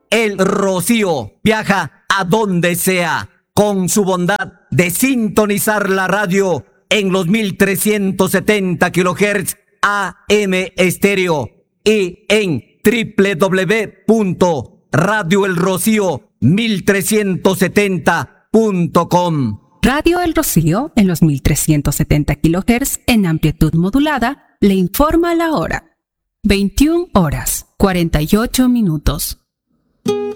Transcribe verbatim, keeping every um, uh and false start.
El Rocío viaja a donde sea con su bondad de sintonizar la radio en los mil trescientos setenta kilohertz A M estéreo y en doble u doble u doble u punto radio el rocío mil trescientos setenta punto com. Radio El Rocío en los mil trescientos setenta kilohertz en amplitud modulada le informa la hora. veintiuna horas, cuarenta y ocho minutos.